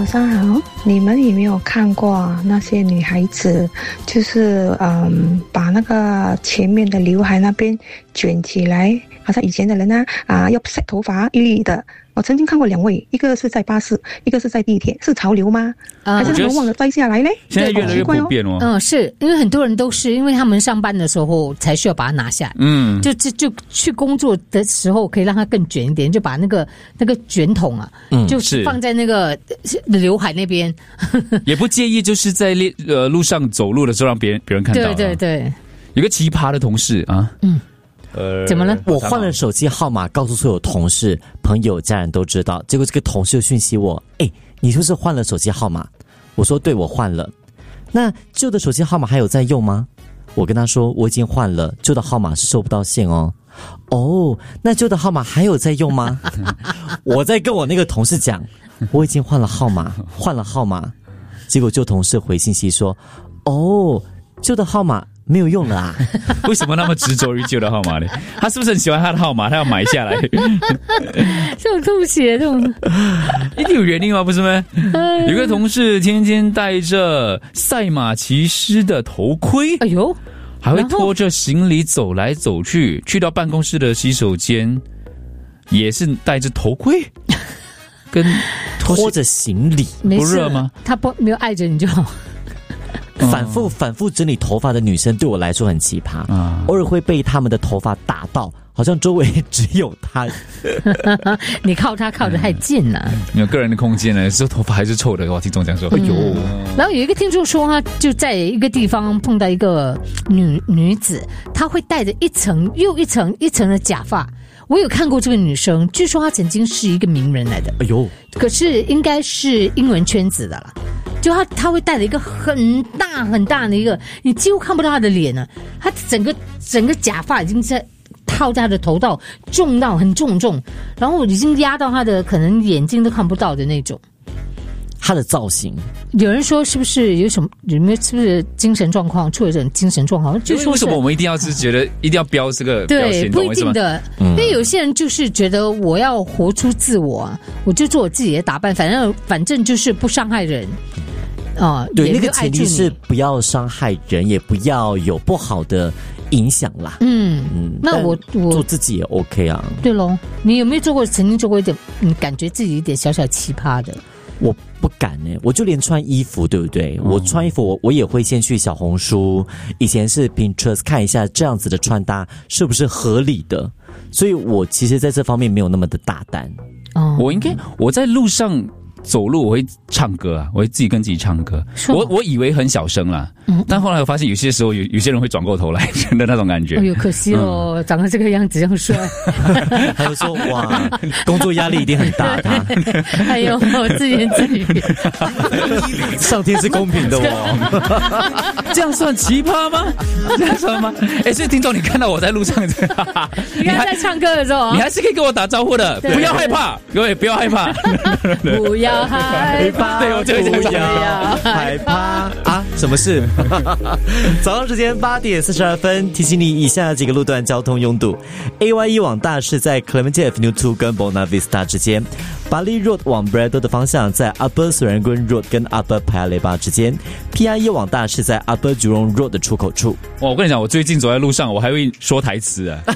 上好，你们有没有看过那些女孩子，就是把那个前面的刘海那边卷起来，好像以前的人要塞头发一粒的。我曾经看过2位，一个是在巴士，一个是在地铁，是潮流吗？还是他们忘了摘下来嘞？ 现在越来越普遍哦。 是因为很多人都是因为他们上班的时候才需要把它拿下来，就去工作的时候可以让它更卷一点，就把那个卷筒就放在那个刘海那边， 也不介意，就是在路上走路的时候让别人看到。 对， 有个奇葩的同事啊。 怎么了？ 我换了手机号码，告诉所有同事、朋友、家人都知道。结果这个同事就讯息我：“你是不是换了手机号码？”我说：“对，我换了。”那旧的手机号码还有在用吗？我跟他说：“我已经换了，旧的号码是收不到线哦。”哦，那旧的号码还有在用吗？我在跟我那个同事讲，我已经换了号码。结果旧同事回信息说：“哦，旧的号码没有用了啊。” 为什么那么执着于旧的号码呢？他是不是很喜欢他的号码，他要买下来？ 这种吐血，这种一定有原因吗？不是吗？有个同事天天戴着赛马骑师的头盔， 哎呦， 还会拖着行李走来走去，去到办公室的洗手间也是戴着头盔，跟拖着行李， 不热吗？ 他没有碍着你就好。 反复整理头发的女生对我来说很奇葩，偶尔会被他们的头发打到，好像周围只有她。 你靠她靠得太近了， 没有个人的空间呢，这头发还是臭的。我听众讲说，哎呦。 然后有一个听众说，他就在一个地方碰到一个女子，她会戴着一层又一层的假发。我有看过这个女生，据说她曾经是一个名人来的。哎呦，可是应该是英文圈子的了。就她会戴了一个很大的一个，你几乎看不到她的脸了。她整个假发已经在套在她的头到重到很重，然后已经压到她的可能眼睛都看不到的那种。 她的造型， 有人说是不是是不是精神状况出了这种精神状况？就说为什么我们一定要是觉得一定要标这个标签？ 对，不一定的，因为有些人就是觉得我要活出自我，我就做我自己的打扮，反正就是不伤害人。 对，那个前提是不要伤害人，也不要有不好的影响啦。那我做自己也 OK 啊。 对咯，你有没有曾经做过一点你感觉自己一点小小奇葩的？ 我不敢我就连穿衣服，对不对？我穿衣服我也会先去小红书，以前是 Pinterest 看一下这样子的穿搭是不是合理的，所以我其实在这方面没有那么的大胆。我在路上走路我会唱歌啊，我会自己跟自己唱歌。我以为很小声啦，但后来我发现有些时候有些人会转过头来的那种感觉。 哎呦，可惜哦，长得这个样子这样帅。 他就说哇，工作压力一定很大。 哎呦，自言自语。 上天是公平的哦。 这样算奇葩吗？这样算吗？所以听众，你看到我在路上， 你还在唱歌的时候， 你还是可以跟我打招呼的，不要害怕，各位不要害怕。 不要害怕， 对，我就会这样讲。害怕啊？什么事？早上时间8点42分，提醒你以下几个路段交通拥堵。AYE 往大市在 Clementi Avenue 2跟 Buona Vista 之间，巴黎 Road 往 Braddell 的方向在 Upper Serangoon Road 跟 Upper Paya Lebar 之间。PIE 往大市在 Upper Jurong Road 的出口处。 我跟你讲，我最近走在路上，我还会说台词啊。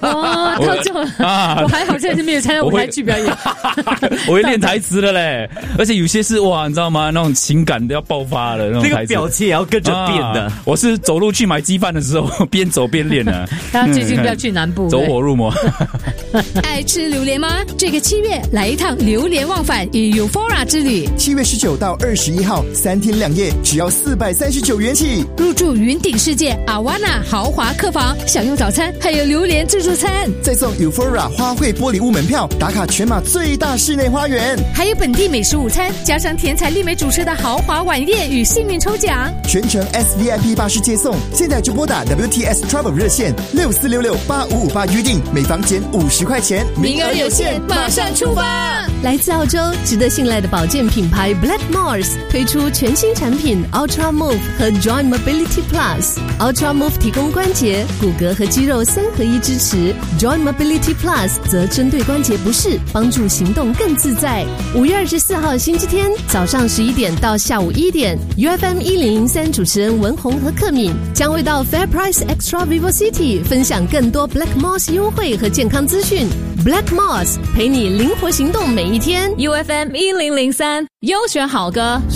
我还好现在没有参加舞台剧表演。 我会练台词的嘞，而且有些是哇，你知道吗？那种情感都要爆发的那种台词， 那个表情也要跟着变的。 我是走路去买鸡饭的时候，边走边练的。 大家最近不要去南部， 走火入魔。 爱吃榴莲吗？这个7月来一趟榴莲忘返与 Euphora 之旅。 7月19到21号，3天2夜，只要439元起。 入住云顶世界 Awana 豪华客房，享用早餐，还有榴莲自助餐， 再送 Euphora 花卉玻璃屋门票，打卡全马最大室内花园， 还有本地美食午餐，加上甜彩丽美主持的豪华晚宴与幸运抽奖， 全程 SVIP 巴士接送。现在就拨打 WTS Travel 热线64668558预定，每房减50块钱， 名额有限，马上出发。 来自澳洲值得信赖的保健品牌 Black Mars 推出全新产品 Ultra Move 和 Joint Mobility Plus。Ultra Move 提供关节、骨骼和肌肉3合1支持， Joint Mobility Plus 则针对关节不适，帮助行动更自在。5月24号星期天早上11点到下午1点 ，UFM 1003主持人文宏和克敏将会到 Fair Price Extra Vivo City 分享更多 Black Mars 优惠和健康资讯。Black Mars 陪你灵活行动每一天。 UFM 1003优选好歌。